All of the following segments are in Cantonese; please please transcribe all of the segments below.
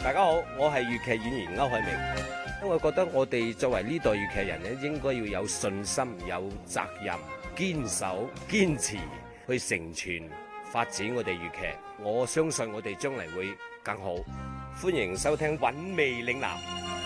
大家好，我係粵劇演員歐海明。我覺得我哋作為呢代粵劇人咧，應該要有信心、有責任、堅守、堅持去承傳發展我哋粵劇。我相信我哋將來會更好。歡迎收聽《韻味嶺南》。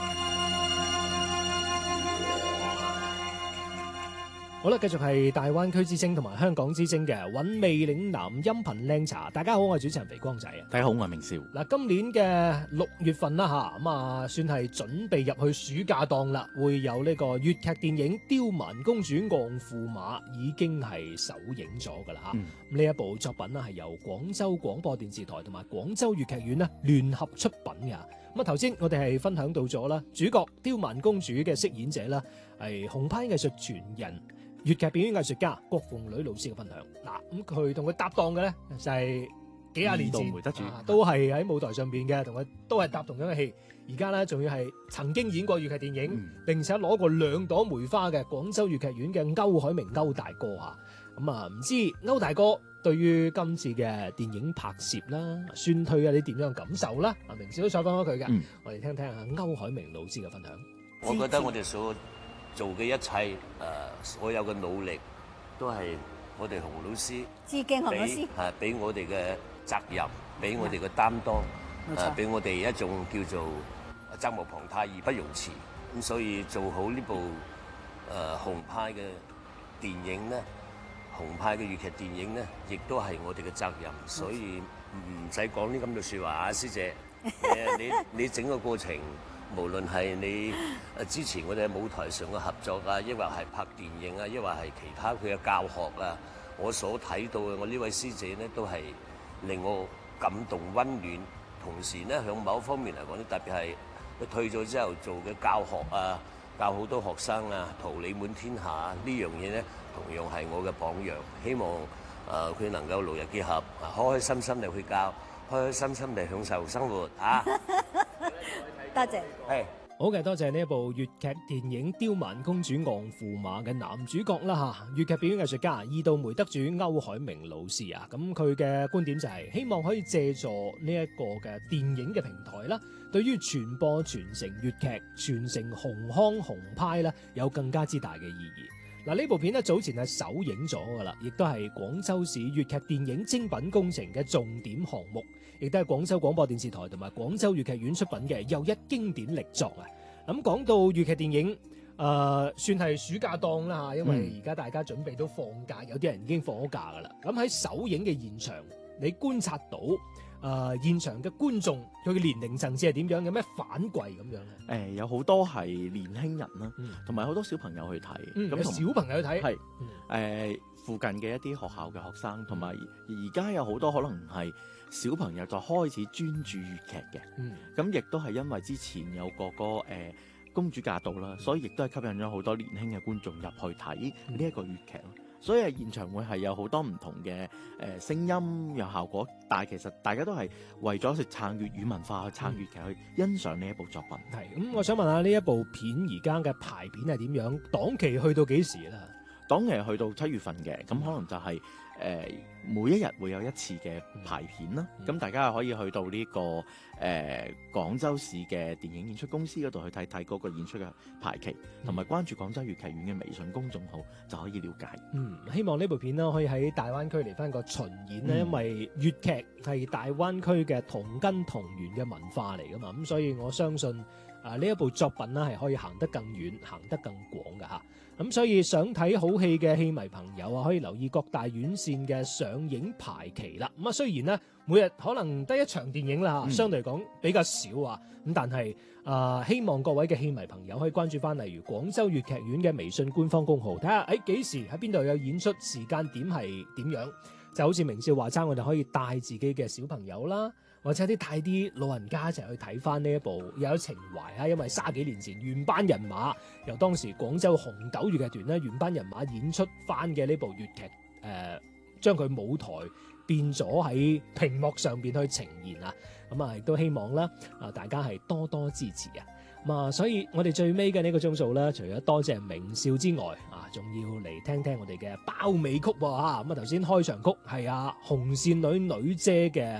好啦，繼續係大灣區之聲同埋香港之聲嘅韻味嶺南音頻靚茶。大家好，我係主持人肥光仔啊。 大家好，我係明少。 嗱，今年嘅6月份啦吓，咁啊算係準備入去暑假檔啦，會有呢個粵劇電影《刁蠻公主昂駙馬》已經係首映咗噶啦吓。呢一部作品呢係由廣州廣播電視台同埋廣州粵劇院呢聯合出品嘅。咁啊頭先我哋係分享到咗啦，主角刁蠻公主嘅飾演者啦係紅派藝術傳人，粵劇表演藝術家郭鳳女老師嘅分享。嗱，咁佢同佢搭檔嘅咧就係幾廿年前都係喺舞台上邊嘅，同佢都係搭同樣嘅戲。而家咧仲要係曾經演過粵劇電影，並且攞過2朵梅花嘅廣州粵劇院嘅歐海明歐大哥嚇。咁啊，唔知歐大哥對於今次嘅電影拍攝啦、宣推啊，你點樣感受啦？啊，明少都採訪咗佢嘅，我哋聽聽下歐海明老師嘅分享。 我覺得我哋所做嘅一切，所有嘅努力，都係我哋洪老師致敬洪老師， 俾我哋嘅責任，俾我哋嘅擔當，俾我哋一種叫做責無旁貸義不容辭。咁所以做好呢部紅派嘅電影咧，紅派嘅粵劇電影咧，亦都係我哋嘅責任。所以唔使講呢咁嘅説話啊，師姐，你整個過程。無論係你之前我哋喺舞台上嘅合作啊，抑或係拍電影啊，抑或係其他佢嘅教學啊，我所睇到嘅我呢位師姐呢，都係令我感動溫暖。同時呢，向某方面嚟講咧，特別係佢退咗之後做嘅教學啊，教好多學生啊，桃李滿天下啊，呢樣嘢呢，同樣係我嘅榜樣。希望佢能夠勞逸結合，開開心心地去教，開開心心地享受生活啊！ 多謝。 係好嘅，多謝呢一部粵劇電影《刁蠻公主昂駙馬》嘅男主角啦吓，粵劇表演藝術家二度梅得主歐海明老師啊，咁佢嘅觀點就係希望可以借助呢一個嘅電影嘅平台啦，對於傳播傳承粵劇、傳承紅腔紅派啦，有更加之大嘅意義。嗱，呢部片咧早前係首映咗噶啦，亦都係廣州市粵劇電影精品工程嘅重點項目，亦都係廣州廣播電視台同埋廣州粵劇院出品嘅又一經典力作啊！咁講到粵劇電影，算係暑假檔啦嚇，因為而家大家準備都放假，有啲人已經放咗假噶啦。咁喺首映嘅現場，你觀察到現場嘅觀眾佢嘅年齡層次係點樣？有咩反饋咁樣咧？ 有好多係年輕人啦，同埋好多小朋友去睇。 咁小朋友去睇係附近嘅一啲學校嘅學生，同埋而家有好多可能係小朋友就開始專注粵劇嘅。咁亦都係因為之前有個公主駕到啦，所以亦都係吸引咗好多年輕嘅觀眾入去睇呢一個粵劇咯。所以係現場會係有好多唔同嘅聲音有效果，但係其實大家都係為咗去撐粵語文化、去撐粵劇、去欣賞呢一部作品。 係咁，我想問下呢一部片而家嘅排片係點樣？檔期去到幾時啦？ 檔期去到7月份嘅，咁可能就係每一日會有一次嘅排片啦。咁大家可以去到呢個廣州市嘅電影演出公司嗰度去睇睇嗰個演出嘅排期，同埋關注廣州粵劇院嘅微信公眾號就可以了解。 希望呢部片呢可以喺大灣區嚟翻個巡演咧，因為粵劇係大灣區嘅同根同源嘅文化嚟噶嘛，咁所以我相信呢一部作品呢係可以行得更遠、行得更廣噶吓。咁所以想睇好戲嘅戲迷朋友啊，可以留意各大院線嘅上映排期啦。咁啊，雖然呢每日可能得一場電影啦，相對嚟講比較少啊。咁但係希望各位嘅戲迷朋友可以關注翻，例如廣州粵劇院嘅微信官方公號，睇下幾時喺邊度有演出，時間點係點樣。就好似明少話齋，我哋可以帶自己嘅小朋友啦，或者帶啲老人家一齊去睇翻呢一部，又有情懷啊！因為30幾年前原班人馬由當時廣州紅豆粵劇團咧原班人馬演出翻嘅呢部粵劇，將佢舞台變咗喺屏幕上邊去呈現啊！咁啊，亦都希望啦大家係多多支持啊！所以我哋最尾嘅呢個鐘數咧，除咗多謝明少之外，仲要嚟聽聽我哋嘅包尾曲喎嚇。咁頭先開場曲係紅線女女姐嘅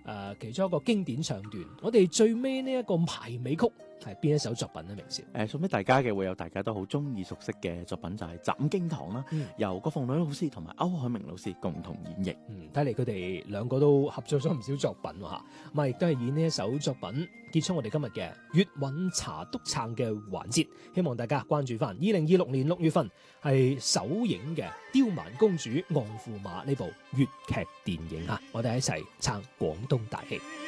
其中一個經典唱段。我哋最尾呢一個埋尾曲係邊一首作品呢？明少送俾大家嘅會有大家都好中意熟悉嘅作品，就係《斬經堂》啦，由郭鳳女老師同埋歐海明老師共同演繹。 睇嚟佢哋兩個都合作咗唔少作品喎。咁啊亦都係以呢一首作品結束我哋今日嘅粵韻茶篤撐嘅環節。希望大家關注翻2026年6月份係首映嘅《刁蠻公主按駙馬》呢部粵劇電影啊！我哋一齊撐廣東大戲。